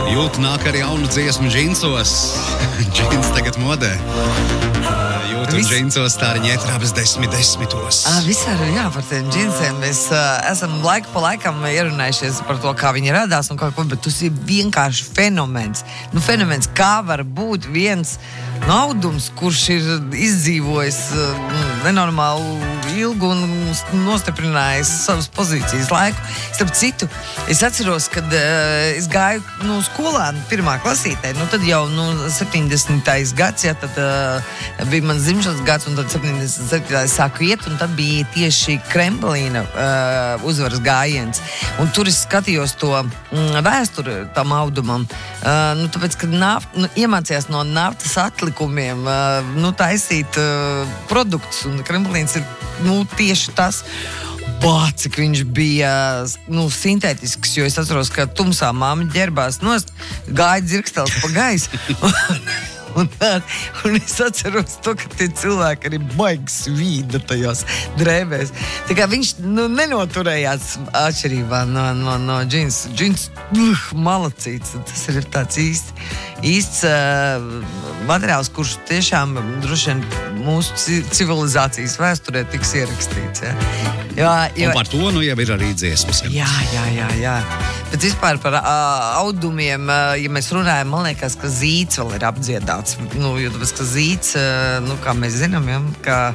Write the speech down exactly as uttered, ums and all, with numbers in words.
Jūtu nāk ar jaunu dziesmu džinsos. Džins tagad modē. Jūtu Vis... džinsos stāriņi ietrābas desmit desmitos. À, visādi, jā, par tiem džinsiem. Mēs uh, esam laiku pa laikam ierunājušies par to, kā viņi radās un kā ko, bet tas ir vienkārši fenomens. Nu, fenomens, kā var būt viens naudums, kurš ir izdzīvojis uh, nenormālu ilgu un nostiprinājis savas pozīcijas laiku. Starp citu, es atceros, kad uh, es gāju nu, skolā pirmā klasītē, nu tad jau nu, septiņdesmitais gads, ja, tad uh, bija mans dzimšanas gads, un tad septiņdesmit septītais sāku iet, un tad bija tieši Kremlīna uh, uzvaras gājiens. Un tur es skatījos to mm, vēsturi tam audumam, uh, nu, tāpēc, kad naft, nu, iemācījās no naftas atlikumiem uh, nu, taisīt uh, produktus, un Kremlīns ir nu, tieši tas. Bā, cik viņš bija nu, sintētisks, jo es atceros, ka tumsā māma ģerbās nost, gāja dzirkstels pa gaisu. Un, un es atceros to, ka tie cilvēki arī baigi svīda tajos drēbēs. Tā kā viņš nu, nenoturējās atšķirībā no, no, no džins. Džins, uh, malacīts. Tas ir tāds īsts, īsts uh, materiāls, kurš tiešām droši vien mūsu civilizācijas vēsturē tiks ierakstīts. Ja? Jo, jo, un par to nu jau ir arī dziesmas. Jā, jā, jā, jā. Bet vispār par uh, audumiem, uh, ja mēs runājam, man liekas, ka zīts vēl ir apdziedāts. Nu, jo tāpēc, ka zīts, uh, nu, kā mēs zinām, ja, ka